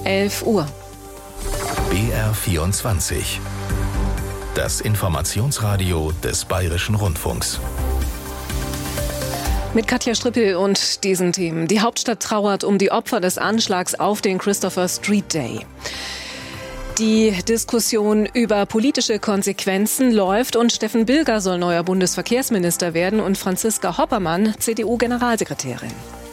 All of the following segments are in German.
11 Uhr. BR24. Das Informationsradio des Bayerischen Rundfunks. Mit Katja Strippel und diesen Themen. Die Hauptstadt trauert um die Opfer des Anschlags auf den Christopher Street Day. Die Diskussion über politische Konsequenzen läuft und Steffen Bilger soll neuer Bundesverkehrsminister werden und Franziska Hoppermann CDU-Generalsekretärin.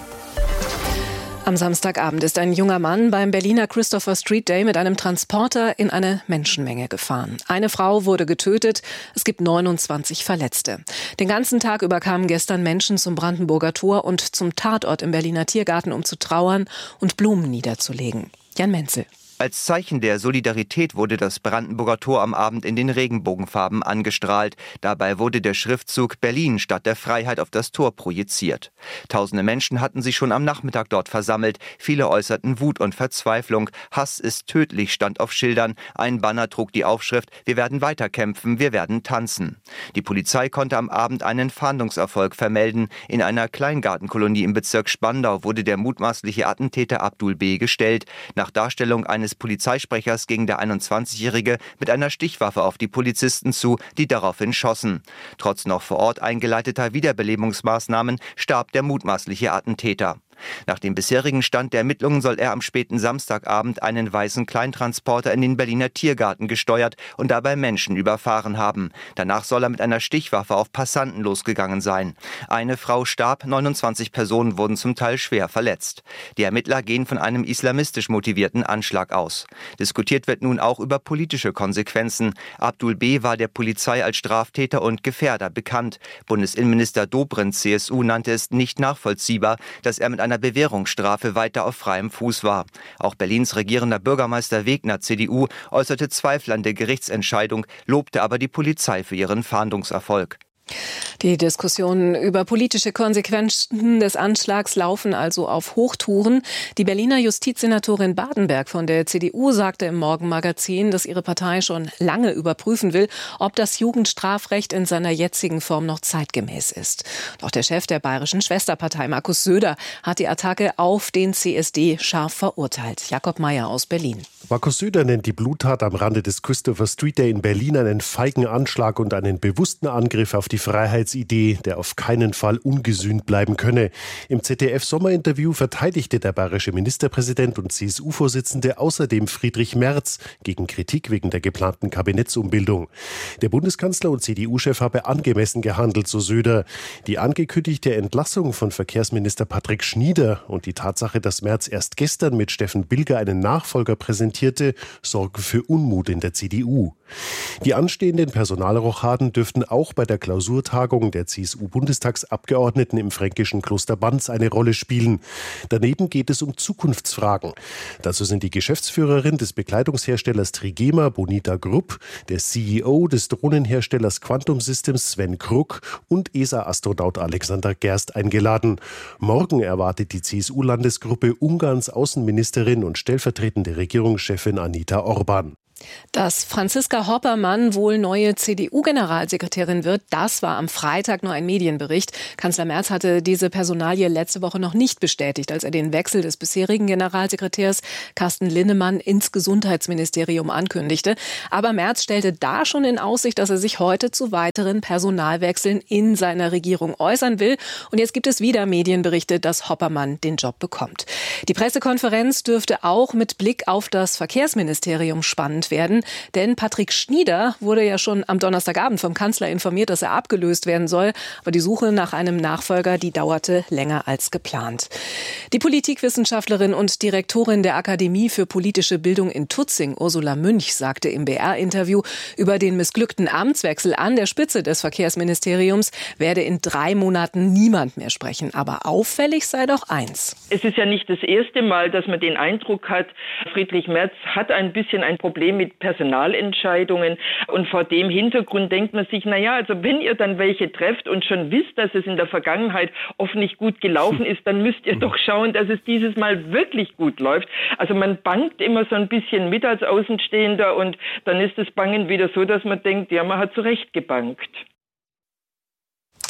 Am Samstagabend ist ein junger Mann beim Berliner Christopher Street Day mit einem Transporter in eine Menschenmenge gefahren. Eine Frau wurde getötet, es gibt 29 Verletzte. Den ganzen Tag über kamen gestern Menschen zum Brandenburger Tor und zum Tatort im Berliner Tiergarten, um zu trauern und Blumen niederzulegen. Jan Menzel. Als Zeichen der Solidarität wurde das Brandenburger Tor am Abend in den Regenbogenfarben angestrahlt. Dabei wurde der Schriftzug Berlin statt der Freiheit auf das Tor projiziert. Tausende Menschen hatten sich schon am Nachmittag dort versammelt. Viele äußerten Wut und Verzweiflung. Hass ist tödlich stand auf Schildern. Ein Banner trug die Aufschrift: Wir werden weiterkämpfen, wir werden tanzen. Die Polizei konnte am Abend einen Fahndungserfolg vermelden. In einer Kleingartenkolonie im Bezirk Spandau wurde der mutmaßliche Attentäter Abdul B. gestellt. Nach Darstellung eines Polizeisprechers ging der 21-Jährige mit einer Stichwaffe auf die Polizisten zu, die daraufhin schossen. Trotz noch vor Ort eingeleiteter Wiederbelebungsmaßnahmen starb der mutmaßliche Attentäter. Nach dem bisherigen Stand der Ermittlungen soll er am späten Samstagabend einen weißen Kleintransporter in den Berliner Tiergarten gesteuert und dabei Menschen überfahren haben. Danach soll er mit einer Stichwaffe auf Passanten losgegangen sein. Eine Frau starb, 29 Personen wurden zum Teil schwer verletzt. Die Ermittler gehen von einem islamistisch motivierten Anschlag aus. Diskutiert wird nun auch über politische Konsequenzen. Abdul B. war der Polizei als Straftäter und Gefährder bekannt. Bundesinnenminister Dobrindt, CSU, nannte es nicht nachvollziehbar, dass er mit einer Bewährungsstrafe weiter auf freiem Fuß war. Auch Berlins regierender Bürgermeister Wegner, CDU, äußerte Zweifel an der Gerichtsentscheidung, lobte aber die Polizei für ihren Fahndungserfolg. Die Diskussionen über politische Konsequenzen des Anschlags laufen also auf Hochtouren. Die Berliner Justizsenatorin Badenberg von der CDU sagte im Morgenmagazin, dass ihre Partei schon lange überprüfen will, ob das Jugendstrafrecht in seiner jetzigen Form noch zeitgemäß ist. Doch der Chef der bayerischen Schwesterpartei, Markus Söder, hat die Attacke auf den CSD scharf verurteilt. Jakob Mayer aus Berlin. Markus Söder nennt die Bluttat am Rande des Christopher Street Day in Berlin einen feigen Anschlag und einen bewussten Angriff auf die Freiheitsidee, der auf keinen Fall ungesühnt bleiben könne. Im ZDF-Sommerinterview verteidigte der bayerische Ministerpräsident und CSU-Vorsitzende außerdem Friedrich Merz gegen Kritik wegen der geplanten Kabinettsumbildung. Der Bundeskanzler und CDU-Chef habe angemessen gehandelt, so Söder. Die angekündigte Entlassung von Verkehrsminister Patrick Schnieder und die Tatsache, dass Merz erst gestern mit Steffen Bilger einen Nachfolger präsentierte, sorgen für Unmut in der CDU. Die anstehenden Personalrochaden dürften auch bei der Klausurtagung der CSU-Bundestagsabgeordneten im fränkischen Kloster Banz eine Rolle spielen. Daneben geht es um Zukunftsfragen. Dazu sind die Geschäftsführerin des Bekleidungsherstellers Trigema, Bonita Grupp, der CEO des Drohnenherstellers Quantum Systems, Sven Kruk, und ESA-Astronaut Alexander Gerst eingeladen. Morgen erwartet die CSU-Landesgruppe Ungarns Außenministerin und stellvertretende Regierungschefin Anita Orban. Dass Franziska Hoppermann wohl neue CDU-Generalsekretärin wird, das war am Freitag nur ein Medienbericht. Kanzler Merz hatte diese Personalie letzte Woche noch nicht bestätigt, als er den Wechsel des bisherigen Generalsekretärs Carsten Linnemann ins Gesundheitsministerium ankündigte. Aber Merz stellte da schon in Aussicht, dass er sich heute zu weiteren Personalwechseln in seiner Regierung äußern will. Und jetzt gibt es wieder Medienberichte, dass Hoppermann den Job bekommt. Die Pressekonferenz dürfte auch mit Blick auf das Verkehrsministerium spannend werden, denn Patrick Schnieder wurde ja schon am Donnerstagabend vom Kanzler informiert, dass er abgelöst werden soll. Aber die Suche nach einem Nachfolger, die dauerte länger als geplant. Die Politikwissenschaftlerin und Direktorin der Akademie für politische Bildung in Tutzing, Ursula Münch, sagte im BR-Interview, über den missglückten Amtswechsel an der Spitze des Verkehrsministeriums werde in 3 Monaten niemand mehr sprechen. Aber auffällig sei doch eins. Es ist ja nicht das erste Mal, dass man den Eindruck hat, Friedrich Merz hat ein bisschen ein Problem mit Personalentscheidungen. Und vor dem Hintergrund denkt man sich, also wenn ihr dann welche trefft und schon wisst, dass es in der Vergangenheit oft nicht gut gelaufen ist, dann müsst ihr doch schauen, dass es dieses Mal wirklich gut läuft. Also man bangt immer so ein bisschen mit als Außenstehender und dann ist das Bangen wieder so, dass man denkt, ja, man hat zu Recht gebangt.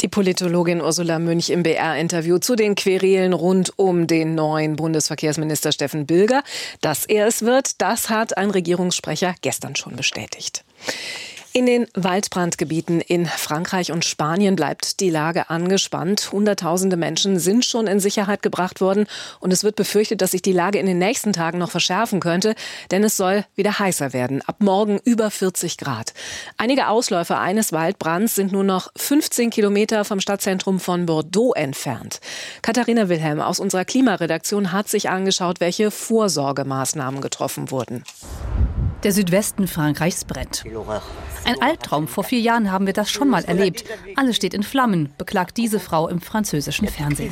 Die Politologin Ursula Münch im BR-Interview zu den Querelen rund um den neuen Bundesverkehrsminister Steffen Bilger. Dass er es wird, das hat ein Regierungssprecher gestern schon bestätigt. In den Waldbrandgebieten in Frankreich und Spanien bleibt die Lage angespannt. Hunderttausende Menschen sind schon in Sicherheit gebracht worden. Und es wird befürchtet, dass sich die Lage in den nächsten Tagen noch verschärfen könnte. Denn es soll wieder heißer werden. Ab morgen über 40 Grad. Einige Ausläufer eines Waldbrands sind nur noch 15 Kilometer vom Stadtzentrum von Bordeaux entfernt. Katharina Wilhelm aus unserer Klimaredaktion hat sich angeschaut, welche Vorsorgemaßnahmen getroffen wurden. Der Südwesten Frankreichs brennt. Ein Albtraum. Vor 4 Jahren haben wir das schon mal erlebt. Alles steht in Flammen, beklagt diese Frau im französischen Fernsehen.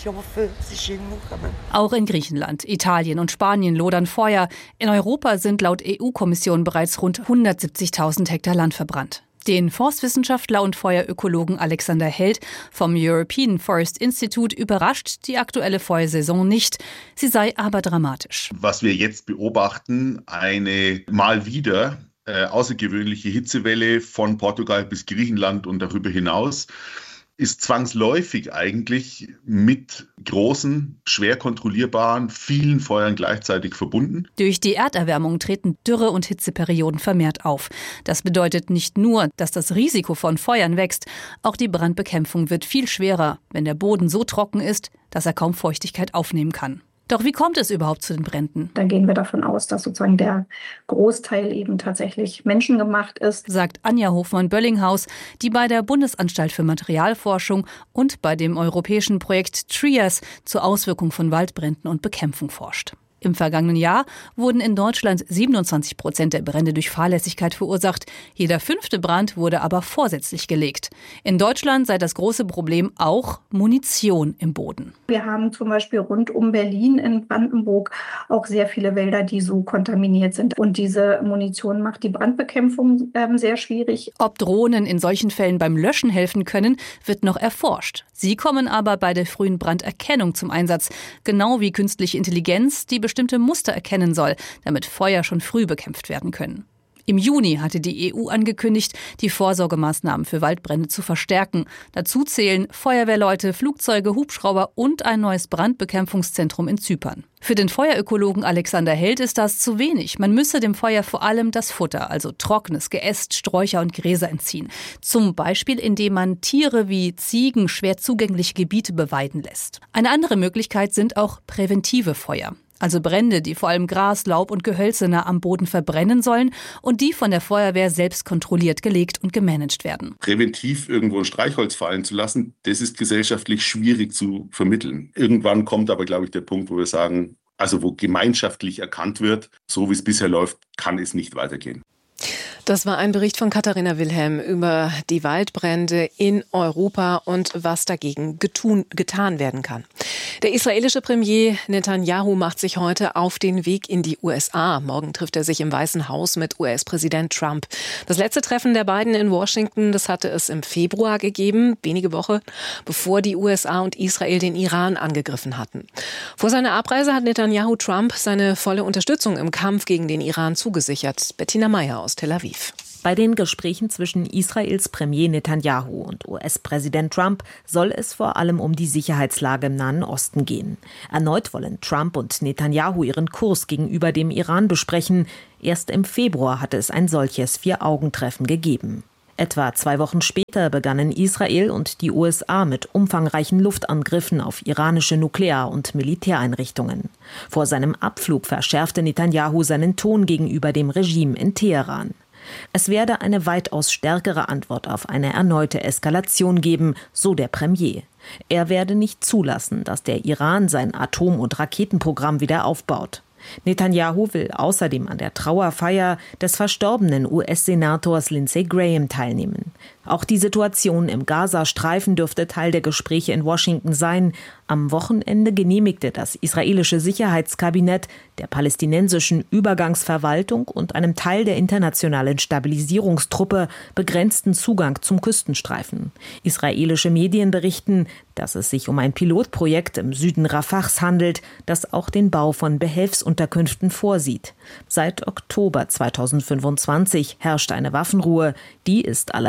Auch in Griechenland, Italien und Spanien lodern Feuer. In Europa sind laut EU-Kommission bereits rund 170.000 Hektar Land verbrannt. Den Forstwissenschaftler und Feuerökologen Alexander Held vom European Forest Institute überrascht die aktuelle Feuersaison nicht. Sie sei aber dramatisch. Was wir jetzt beobachten, eine mal wieder außergewöhnliche Hitzewelle von Portugal bis Griechenland und darüber hinaus, ist zwangsläufig eigentlich mit großen, schwer kontrollierbaren, vielen Feuern gleichzeitig verbunden. Durch die Erderwärmung treten Dürre- und Hitzeperioden vermehrt auf. Das bedeutet nicht nur, dass das Risiko von Feuern wächst, auch die Brandbekämpfung wird viel schwerer, wenn der Boden so trocken ist, dass er kaum Feuchtigkeit aufnehmen kann. Doch wie kommt es überhaupt zu den Bränden? Da gehen wir davon aus, dass sozusagen der Großteil eben tatsächlich menschengemacht ist, sagt Anja Hofmann-Böllinghaus, die bei der Bundesanstalt für Materialforschung und bei dem europäischen Projekt TRIAS zur Auswirkung von Waldbränden und Bekämpfung forscht. Im vergangenen Jahr wurden in Deutschland 27% der Brände durch Fahrlässigkeit verursacht. Jeder 5. Brand wurde aber vorsätzlich gelegt. In Deutschland sei das große Problem auch Munition im Boden. Wir haben zum Beispiel rund um Berlin in Brandenburg auch sehr viele Wälder, die so kontaminiert sind. Und diese Munition macht die Brandbekämpfung sehr schwierig. Ob Drohnen in solchen Fällen beim Löschen helfen können, wird noch erforscht. Sie kommen aber bei der frühen Branderkennung zum Einsatz. Genau wie künstliche Intelligenz, die bestimmte Muster erkennen soll, damit Feuer schon früh bekämpft werden können. Im Juni hatte die EU angekündigt, die Vorsorgemaßnahmen für Waldbrände zu verstärken. Dazu zählen Feuerwehrleute, Flugzeuge, Hubschrauber und ein neues Brandbekämpfungszentrum in Zypern. Für den Feuerökologen Alexander Held ist das zu wenig. Man müsse dem Feuer vor allem das Futter, also trockenes Geäst, Sträucher und Gräser entziehen. Zum Beispiel, indem man Tiere wie Ziegen schwer zugängliche Gebiete beweiden lässt. Eine andere Möglichkeit sind auch präventive Feuer. Also Brände, die vor allem Gras, Laub und Gehölze nah am Boden verbrennen sollen und die von der Feuerwehr selbst kontrolliert, gelegt und gemanagt werden. Präventiv irgendwo ein Streichholz fallen zu lassen, das ist gesellschaftlich schwierig zu vermitteln. Irgendwann kommt aber, glaube ich, der Punkt, wo wir sagen, also wo gemeinschaftlich erkannt wird, so wie es bisher läuft, kann es nicht weitergehen. Das war ein Bericht von Katharina Wilhelm über die Waldbrände in Europa und was dagegen getan werden kann. Der israelische Premier Netanyahu macht sich heute auf den Weg in die USA. Morgen trifft er sich im Weißen Haus mit US-Präsident Trump. Das letzte Treffen der beiden in Washington, das hatte es im Februar gegeben, wenige Wochen bevor die USA und Israel den Iran angegriffen hatten. Vor seiner Abreise hat Netanyahu Trump seine volle Unterstützung im Kampf gegen den Iran zugesichert. Bettina Meyer aus Tel Aviv. Bei den Gesprächen zwischen Israels Premier Netanyahu und US-Präsident Trump soll es vor allem um die Sicherheitslage im Nahen Osten gehen. Erneut wollen Trump und Netanyahu ihren Kurs gegenüber dem Iran besprechen. Erst im Februar hatte es ein solches Vier-Augen-Treffen gegeben. Etwa 2 Wochen später begannen Israel und die USA mit umfangreichen Luftangriffen auf iranische Nuklear- und Militäreinrichtungen. Vor seinem Abflug verschärfte Netanyahu seinen Ton gegenüber dem Regime in Teheran. Es werde eine weitaus stärkere Antwort auf eine erneute Eskalation geben, so der Premier. Er werde nicht zulassen, dass der Iran sein Atom- und Raketenprogramm wieder aufbaut. Netanyahu will außerdem an der Trauerfeier des verstorbenen US-Senators Lindsey Graham teilnehmen. Auch die Situation im Gazastreifen dürfte Teil der Gespräche in Washington sein. Am Wochenende genehmigte das israelische Sicherheitskabinett der palästinensischen Übergangsverwaltung und einem Teil der internationalen Stabilisierungstruppe begrenzten Zugang zum Küstenstreifen. Israelische Medien berichten, dass es sich um ein Pilotprojekt im Süden Rafahs handelt, das auch den Bau von Behelfsunterkünften vorsieht. Seit Oktober 2025 herrscht eine Waffenruhe, die ist allerdings brüchig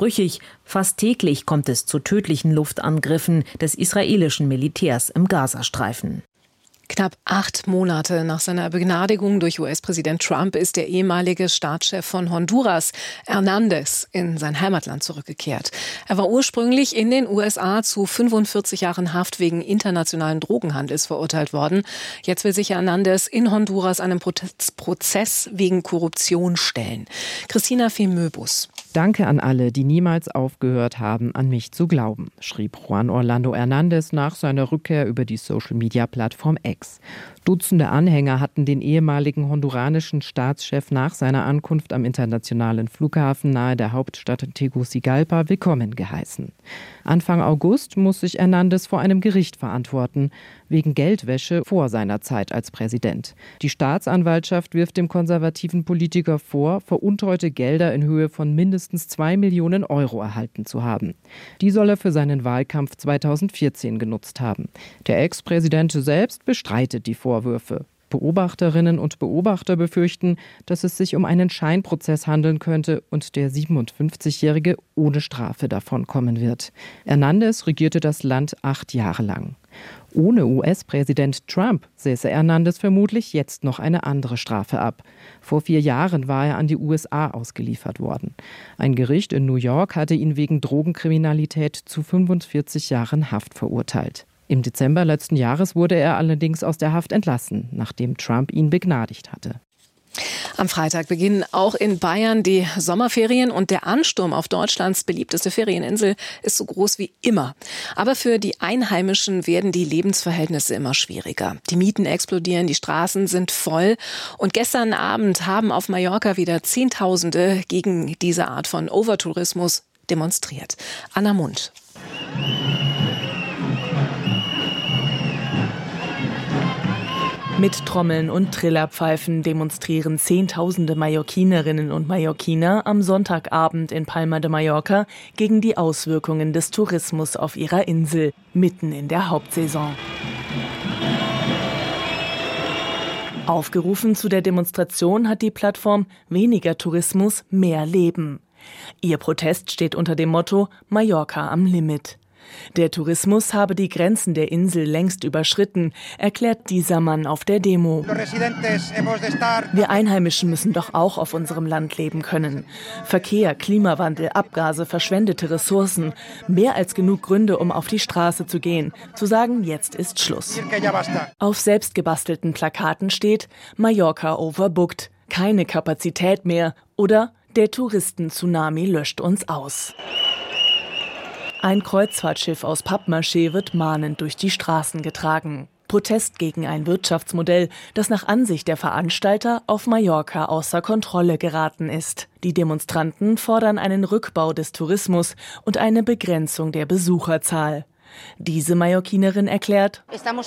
brüchig. Fast täglich kommt es zu tödlichen Luftangriffen des israelischen Militärs im Gazastreifen. Knapp 8 Monate nach seiner Begnadigung durch US-Präsident Trump ist der ehemalige Staatschef von Honduras, Hernández, in sein Heimatland zurückgekehrt. Er war ursprünglich in den USA zu 45 Jahren Haft wegen internationalen Drogenhandels verurteilt worden. Jetzt will sich Hernández in Honduras einem Prozess wegen Korruption stellen. Christina Femöbus. Danke an alle, die niemals aufgehört haben, an mich zu glauben, schrieb Juan Orlando Hernández nach seiner Rückkehr über die Social-Media-Plattform X. Dutzende Anhänger hatten den ehemaligen honduranischen Staatschef nach seiner Ankunft am internationalen Flughafen nahe der Hauptstadt Tegucigalpa willkommen geheißen. Anfang August muss sich Hernández vor einem Gericht verantworten, wegen Geldwäsche vor seiner Zeit als Präsident. Die Staatsanwaltschaft wirft dem konservativen Politiker vor, veruntreute Gelder in Höhe von mindestens 2 Millionen Euro erhalten zu haben. Die soll er für seinen Wahlkampf 2014 genutzt haben. Der Ex-Präsident selbst bestreitet die Vorwürfe. Beobachterinnen und Beobachter befürchten, dass es sich um einen Scheinprozess handeln könnte und der 57-Jährige ohne Strafe davonkommen wird. Hernández regierte das Land 8 Jahre lang. Ohne US-Präsident Trump säße Hernández vermutlich jetzt noch eine andere Strafe ab. Vor 4 Jahren war er an die USA ausgeliefert worden. Ein Gericht in New York hatte ihn wegen Drogenkriminalität zu 45 Jahren Haft verurteilt. Im Dezember letzten Jahres wurde er allerdings aus der Haft entlassen, nachdem Trump ihn begnadigt hatte. Am Freitag beginnen auch in Bayern die Sommerferien und der Ansturm auf Deutschlands beliebteste Ferieninsel ist so groß wie immer. Aber für die Einheimischen werden die Lebensverhältnisse immer schwieriger. Die Mieten explodieren, die Straßen sind voll und gestern Abend haben auf Mallorca wieder Zehntausende gegen diese Art von Overtourismus demonstriert. Anna Mund. Mit Trommeln und Trillerpfeifen demonstrieren Zehntausende Mallorquinerinnen und Mallorquiner am Sonntagabend in Palma de Mallorca gegen die Auswirkungen des Tourismus auf ihrer Insel, mitten in der Hauptsaison. Aufgerufen zu der Demonstration hat die Plattform Weniger Tourismus, mehr Leben. Ihr Protest steht unter dem Motto Mallorca am Limit. Der Tourismus habe die Grenzen der Insel längst überschritten, erklärt dieser Mann auf der Demo. Wir Einheimischen müssen doch auch auf unserem Land leben können. Verkehr, Klimawandel, Abgase, verschwendete Ressourcen. Mehr als genug Gründe, um auf die Straße zu gehen. Zu sagen, jetzt ist Schluss. Auf selbstgebastelten Plakaten steht Mallorca overbooked, keine Kapazität mehr oder der Touristen-Tsunami löscht uns aus. Ein Kreuzfahrtschiff aus Pappmaché wird mahnend durch die Straßen getragen. Protest gegen ein Wirtschaftsmodell, das nach Ansicht der Veranstalter auf Mallorca außer Kontrolle geraten ist. Die Demonstranten fordern einen Rückbau des Tourismus und eine Begrenzung der Besucherzahl. Diese Mallorquinerin erklärt,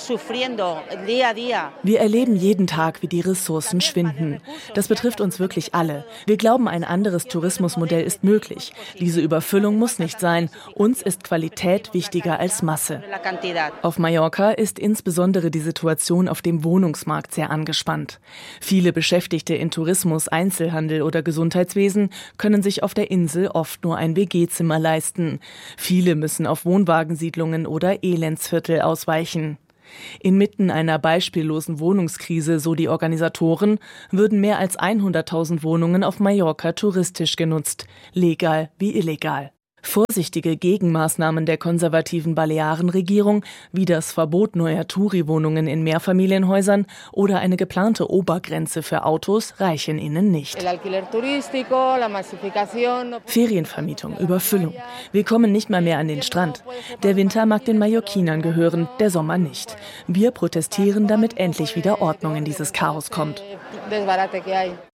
wir erleben jeden Tag, wie die Ressourcen schwinden. Das betrifft uns wirklich alle. Wir glauben, ein anderes Tourismusmodell ist möglich. Diese Überfüllung muss nicht sein. Uns ist Qualität wichtiger als Masse. Auf Mallorca ist insbesondere die Situation auf dem Wohnungsmarkt sehr angespannt. Viele Beschäftigte in Tourismus, Einzelhandel oder Gesundheitswesen können sich auf der Insel oft nur ein WG-Zimmer leisten. Viele müssen auf Wohnwagensiedlungen oder Elendsviertel ausweichen. Inmitten einer beispiellosen Wohnungskrise, so die Organisatoren, würden mehr als 100.000 Wohnungen auf Mallorca touristisch genutzt, legal wie illegal. Vorsichtige Gegenmaßnahmen der konservativen Balearenregierung, wie das Verbot neuer Touri-Wohnungen in Mehrfamilienhäusern oder eine geplante Obergrenze für Autos, reichen ihnen nicht. Ferienvermietung, Überfüllung. Wir kommen nicht mal mehr an den Strand. Der Winter mag den Mallorquinern gehören, der Sommer nicht. Wir protestieren, damit endlich wieder Ordnung in dieses Chaos kommt.